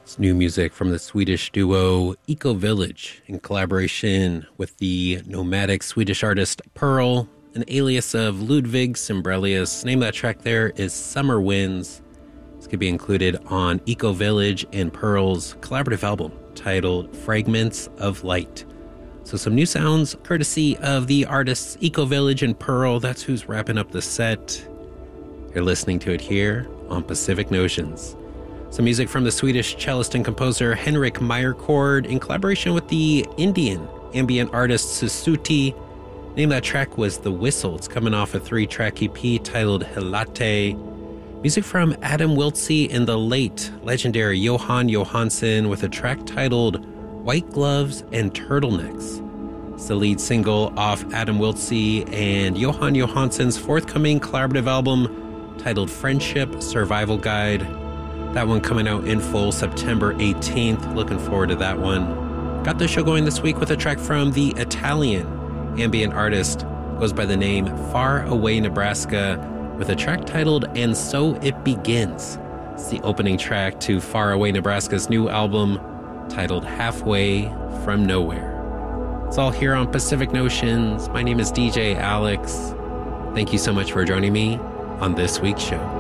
It's new music from the Swedish duo Eco Village in collaboration with the nomadic Swedish artist Pearl, an alias of Ludwig Sembrelius. Name of that track there is Summer Winds. This could be included on Eco Village and Pearl's collaborative album titled Fragments of Light. So some new sounds courtesy of the artists Eco Village and Pearl. That's who's wrapping up the set. You're listening to it here on Pacific Notions. Some music from the Swedish cellist and composer Henrik Meyercord in collaboration with the Indian ambient artist Susuti. Name of that track was The Whistle. It's coming off a 3-track EP titled Helate. Music from Adam Wiltsey and the late legendary Johan Johansson with a track titled White Gloves and Turtlenecks. It's the lead single off Adam Wiltsey and Johan Johansson's forthcoming collaborative album titled Friendship Survival Guide. That one coming out in full September 18th. Looking forward to that one. Got the show going this week with a track from the Italian ambient artist, goes by the name Far Away Nebraska, with a track titled And So It Begins. It's the opening track to Far Away Nebraska's new album titled Halfway from Nowhere. It's all here on Pacific Notions. My name is DJ Alex. Thank you so much for joining me on this week's show.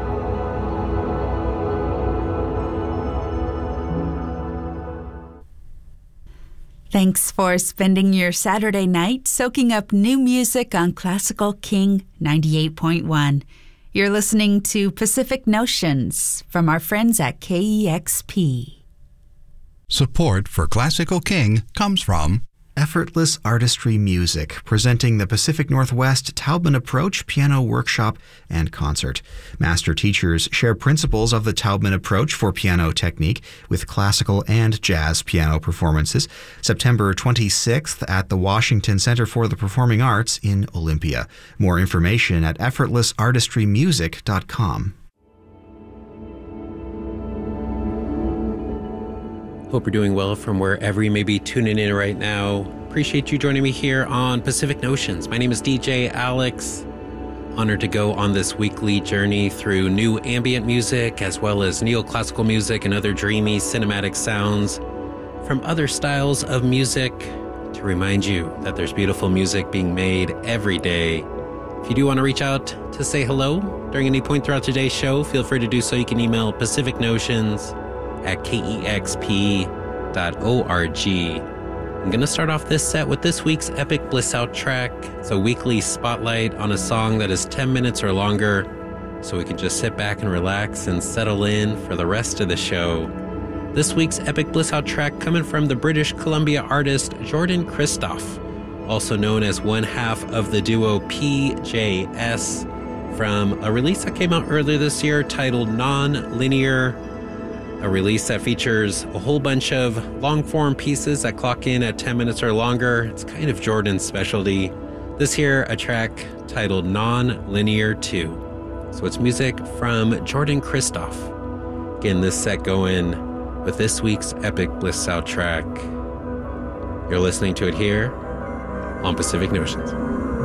Thanks for spending your Saturday night soaking up new music on Classical King 98.1. You're listening to Pacific Notions from our friends at KEXP. Support for Classical King comes from Effortless Artistry Music, presenting the Pacific Northwest Taubman Approach Piano Workshop and Concert. Master teachers share principles of the Taubman Approach for piano technique with classical and jazz piano performances. September 26th at the Washington Center for the Performing Arts in Olympia. More information at effortlessartistrymusic.com. Hope you're doing well from wherever you may be tuning in right now. Appreciate you joining me here on Pacific Notions. My name is DJ Alex. Honored to go on this weekly journey through new ambient music as well as neoclassical music and other dreamy cinematic sounds from other styles of music to remind you that there's beautiful music being made every day. If you do want to reach out to say hello during any point throughout today's show, feel free to do so. You can email pacificnotions@kexp.org. I'm going to start off this set with this week's Epic Bliss Out track. It's a weekly spotlight on a song that is 10 minutes or longer, so we can just sit back and relax and settle in for the rest of the show. This week's Epic Bliss Out track coming from the British Columbia artist Jordan Christoph, also known as one half of the duo PJS, from a release that came out earlier this year titled Non-Linear. A release that features a whole bunch of long-form pieces that clock in at 10 minutes or longer. It's kind of Jordan's specialty. This here, a track titled Non-Linear 2. So it's music from Jordan Christoph. Getting this set going with this week's Epic Bliss Out track. You're listening to it here on Pacific Notions.